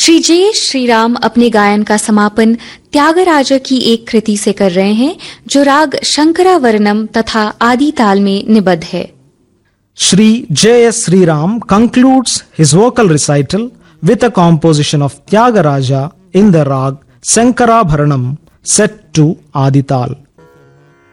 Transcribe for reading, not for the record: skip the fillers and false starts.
श्री जे श्रीराम अपने गायन का समापन त्यागराजा की एक कृति से कर रहे हैं जो राग शंकरावरणम तथा आदि ताल में निबद्ध है। Shri J.S. Sriram concludes his vocal recital with a composition of Tyagaraja in the rag Sankarabharanam set to Adi Tal.